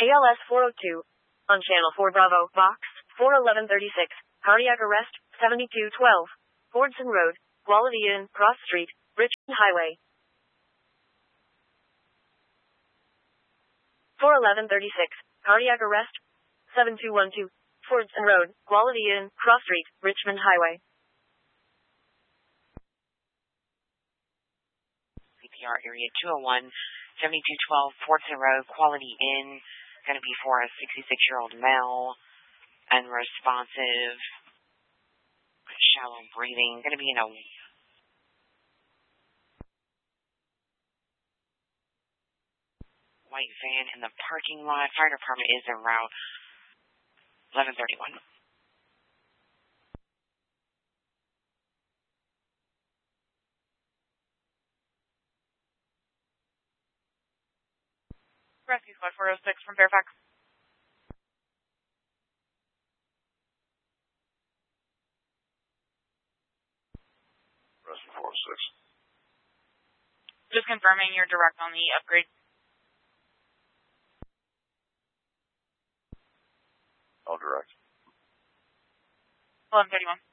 ALS 402. On Channel 4 Bravo, Box 41136. Cardiac arrest, 7212. Fordson Road, Quality Inn, Cross Street, Richmond Highway. 41136. Cardiac arrest, 7212. Fordson Road, Quality Inn, Cross Street, Richmond Highway. CPR area 201, 7212 Fordson Road, Quality Inn. Going to be for a 66-year-old male, unresponsive, shallow breathing. Going to be in a white van in the parking lot. Fire department is en route. 1131. Rescue Squad 406 from Fairfax. Rescue 406. Just confirming you're direct on the upgrade. All direct. 1131.